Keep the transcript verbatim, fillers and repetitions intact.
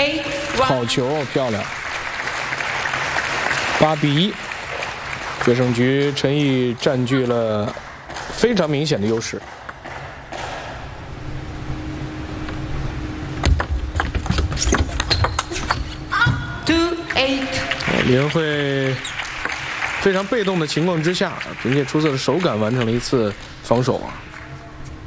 好球，漂亮。八比一，决胜局陈毅占据了非常明显的优势。李恩惠非常被动的情况之下，凭借出色的手感完成了一次防守啊。